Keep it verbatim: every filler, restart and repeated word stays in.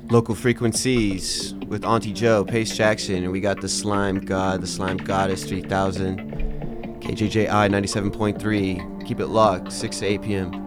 Local frequencies with Auntie Joe, Pace Jackson, and we got the Slime God, the Slime Goddess three thousand, K J J I ninety-seven point three. Keep it locked, six to eight p.m.